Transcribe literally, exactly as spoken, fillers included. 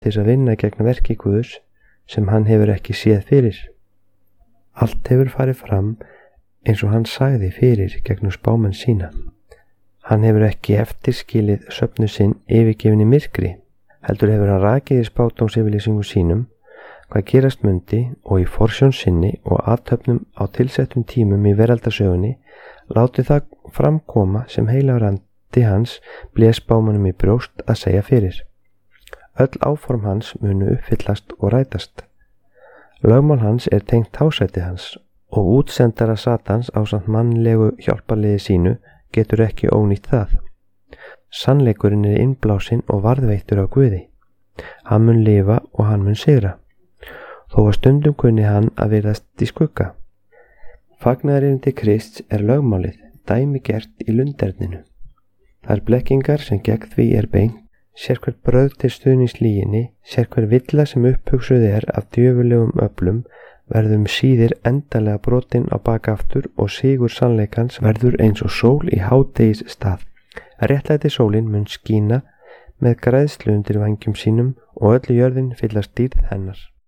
til þess að vinna gegn verki Guðs sem hann hefur ekki séð fyrir. Allt hefur farið fram eins og hann sagði fyrir gegnum spámenn sína. Hann hefur ekki eftirskilið söfnu sinn yfirgefin í myrkri, heldur hefur hann rakið í spádómsyfirlýsingum sínum hvað gerast mundi og í forsjón sinni og athöfnum á tilsettum tímum í veraldarsögunni látið það framkoma sem heilagur andi hans blés spámönnum í brjóst að segja fyrir. Öll áform hans munu uppfyllast og rætast. Lögmál hans er tengt hásæti hans og útsendara Satans ásamt mannlegu hjálparliði sínu getur ekki ónýtt það. Sannleikurinn er innblásinn og varðveittur á Guði. Hann mun lifa og hann mun sigra. Þó að stundum kunni hann að virðast í skugga. Fagnaðarerindi Krists er lögmálið, dæmigert í lunderninu. Þær blekkingar sem gegn því er beint, sérhver brögð til stuðnings lyginni, sérhver villa sem upphugsuð er af djöfulegum öflum, verður síðir endalega brotin á bakaftur og sigur sannleikans verður eins og sól í hádegis stað. Réttlæti sólin mun skína með græðslu undir vængjum sínum og öllu jörðin fyllast dýrð hennar.